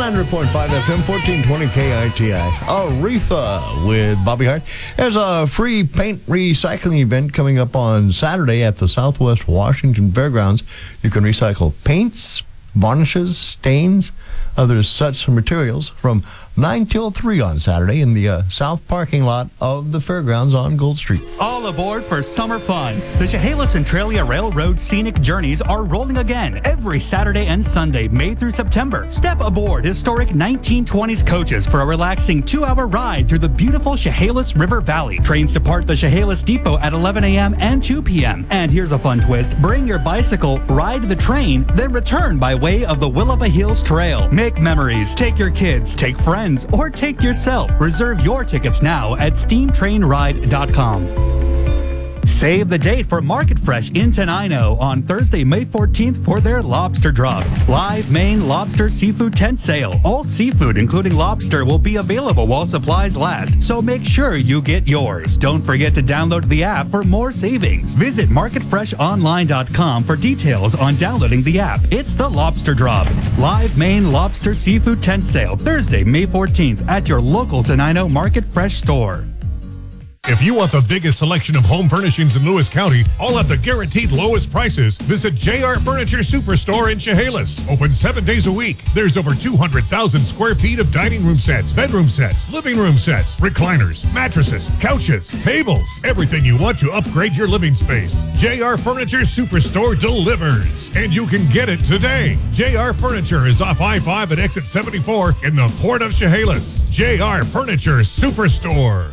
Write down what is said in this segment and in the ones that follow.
100.5 FM, 1420 KITI. Aretha with Bobby Hart. There's a free paint recycling event coming up on Saturday at the Southwest Washington Fairgrounds. You can recycle paints, varnishes, stains, other such materials from 9 till 3 on Saturday in the south parking lot of the fairgrounds on Gold Street. All aboard for summer fun. The Chehalis Centralia Railroad Scenic Journeys are rolling again every Saturday and Sunday, May through September. Step aboard historic 1920s coaches for a relaxing 2-hour ride through the beautiful Chehalis River Valley. Trains depart the Chehalis Depot at 11 a.m. and 2 p.m. And here's a fun twist. Bring your bicycle, ride the train, then return by way of the Willapa Hills Trail. Make memories. Take your kids, take friends, or take yourself. Reserve your tickets now at steamtrainride.com. Save the date for Market Fresh in Tenino on Thursday, May 14th for their lobster drop. Live Maine lobster seafood tent sale. All seafood, including lobster, will be available while supplies last, so make sure you get yours. Don't forget to download the app for more savings. Visit marketfreshonline.com for details on downloading the app. It's the Lobster Drop. Live Maine lobster seafood tent sale, Thursday, May 14th at your local Tenino Market Fresh store. If you want the biggest selection of home furnishings in Lewis County, all at the guaranteed lowest prices, visit JR Furniture Superstore in Chehalis. Open 7 days a week. There's over 200,000 square feet of dining room sets, bedroom sets, living room sets, recliners, mattresses, couches, tables, everything you want to upgrade your living space. JR Furniture Superstore delivers, and you can get it today. JR Furniture is off I-5 at exit 74 in the Port of Chehalis. JR Furniture Superstore.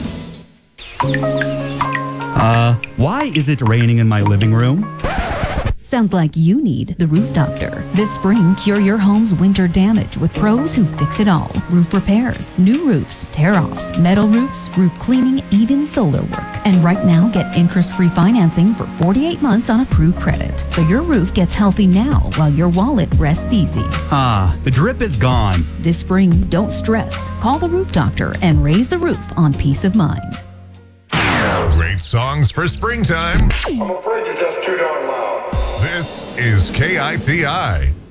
Why is it raining in my living room? Sounds like you need the Roof Doctor. This spring, cure your home's winter damage with pros who fix it all. Roof repairs, new roofs, tear-offs, metal roofs, roof cleaning, even solar work. And right now, get interest-free financing for 48 months on approved credit. So your roof gets healthy now while your wallet rests easy. The drip is gone. This spring, don't stress. Call the Roof Doctor and raise the roof on peace of mind. Great songs for springtime. I'm afraid you're just too darn loud. This is KITI.